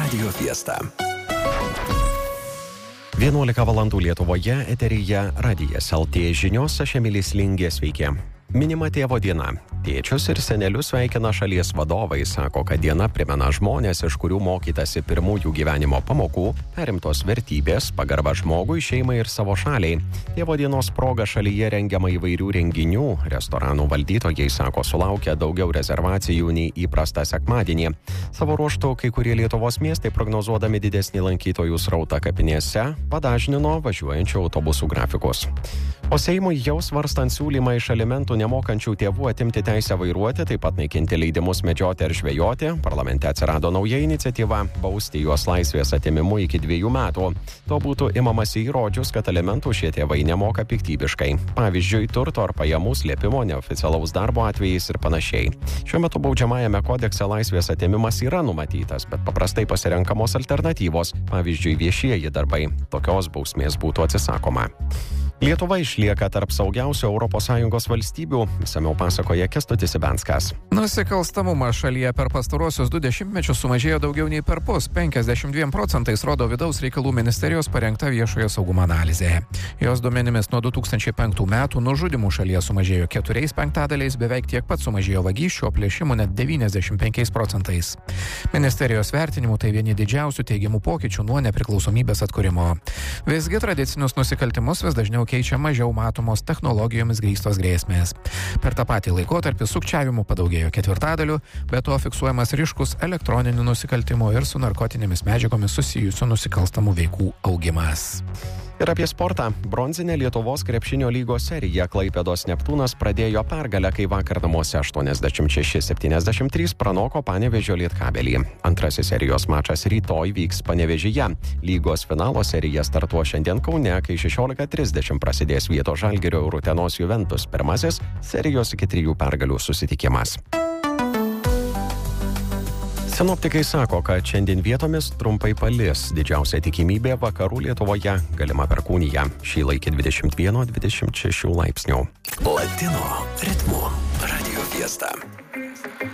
Radio Fiesta. 11 valandų Lietuvoje, eteryje Radijas LT žinios, aš Emilis Lingė, sveiki. Minima tėvo diena. Tėčius ir senelius sveikina šalies vadovai, sako, kad diena primena žmonės, iš kurių mokytasi pirmųjų gyvenimo pamokų, perimtos vertybės, pagarba žmogui, šeimai ir savo šaliai. Tėvo dienos proga šalyje rengiama įvairių renginių. Restoranų valdytojai, sako, sulaukia daugiau rezervacijų nei įprastą sekmadienį. Savo ruožtu, kai kurie Lietuvos miestai prognozuodami didesnį lankytojų srautą kapinėse, padažnino važiuojančių autobusų grafikus. O Seimui jau svarstant siūlymą iš alimentų nemokančių tėvų atimti teisę vairuoti, taip pat naikinti leidimus medžioti ar žvejoti, parlamente atsirado nauja iniciatyva bausti juos laisvės atimimu iki 2 metų. To būtų imamasi įrodžius, kad alimentų šie tėvai nemoka piktybiškai. Pavyzdžiui, turto ar pajamų slėpimo, neoficialaus darbo atvejais ir panašiai. Šiuo metu baudžiamajame kodekse laisvės atimimas yra numatytas, bet paprastai pasirenkamos alternatyvos, pavyzdžiui, viešieji darbai. Tokios bausmės būtų atsisakoma. Lietuva išlieka tarp saugiausių ES valstybių, išsamiau pasakoja Kęstutis Ibenskas. Nusikalstamumas šalyje per pastaruosius 2 dešimtmečius sumažėjo daugiau nei perpus, 52% rodo Vidaus reikalų ministerijos parengta viešojo saugumo analizė. Jos duomenimis nuo 2005 metų nužudimų šalyje sumažėjo 4/5, beveik tiek pat sumažėjo vagysčių, plėšimų net 95%. Ministerijos vertinimu tai vieni didžiausių teigiamų pokyčių nuo nepriklausomybės atkūrimo. Visgi tradicinius nusikaltimus vis dažniau keičia mažiau matomos technologijomis grįstos grėsmės. Per tą patį laikotarpį sukčiavimų padaugėjo 4/4, be to fiksuojamas ryškus elektroninių nusikaltimų ir su narkotinėmis medžiagomis susijusių nusikalstamų veikų augimas. Ir apie sportą. Bronzinė Lietuvos krepšinio lygos serija Klaipėdos Neptūnas pradėjo pergalę, kai vakar namuose 86-73 pranoko Panevėžio Lietkabelį. Antrasis serijos mačas rytoj vyks Panevėžyje. Lygos finalo serija startuos šiandien Kaune, kai 16:30 prasidės Vietos Žalgirio ir Utenos Juventus pirmasis serijos iki 3 pergalių susitikimas. Sinoptikai sako, kad šiandien vietomis trumpai palis. Didžiausia tikimybė vakarų Lietuvoje, galima perkūnija. Šįlaikį 21-26 laipsnių. Latino ritmu Radio Fiesta.